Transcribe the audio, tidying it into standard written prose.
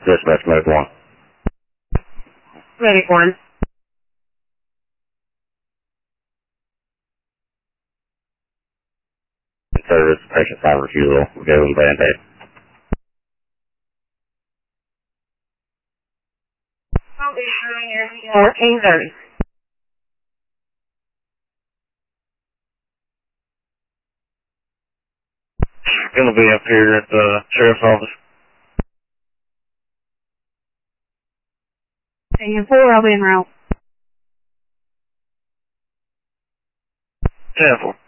Dispatch Medic 1. Medic 1. Service, patient sign refusal. We gave him a Band-Aid. I'll be higher. 1430. Gonna be up here at the sheriff's office. And 4, I'll be en route. 10-4.